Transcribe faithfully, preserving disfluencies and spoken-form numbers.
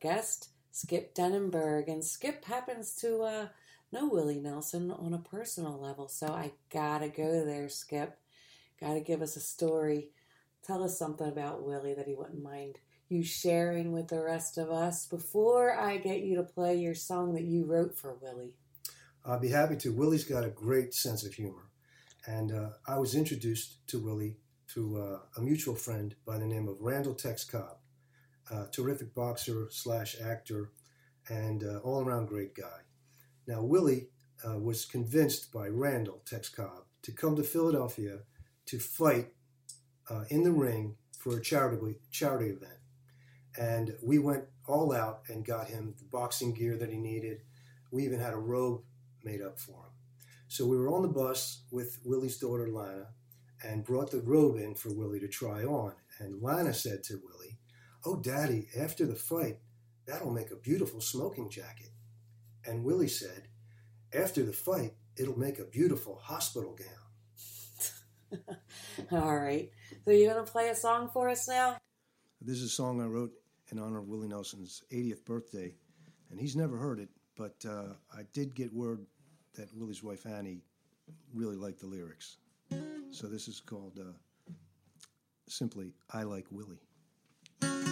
guest, Skip Denenberg. And Skip happens to uh, know Willie Nelson on a personal level. So I gotta go there, Skip. Gotta give us a story. Tell us something about Willie that he wouldn't mind you sharing with the rest of us before I get you to play your song that you wrote for Willie. I'll be happy to. Willie's got a great sense of humor. And uh, I was introduced to Willie through uh, a mutual friend by the name of Randall Tex Cobb, a terrific boxer slash actor and uh, all-around great guy. Now, Willie uh, was convinced by Randall Tex Cobb to come to Philadelphia to fight uh, in the ring for a charity, charity event. And we went all out and got him the boxing gear that he needed. We even had a robe made up for him. So we were on the bus with Willie's daughter, Lana, and brought the robe in for Willie to try on. And Lana said to Willie, "Oh, Daddy, after the fight, that'll make a beautiful smoking jacket." And Willie said, "After the fight, it'll make a beautiful hospital gown." All right. So you're going to play a song for us now? This is a song I wrote in honor of Willie Nelson's eightieth birthday, and he's never heard it, but uh, I did get word that Willie's wife, Annie, really liked the lyrics. So this is called uh, simply, "I Like Willie."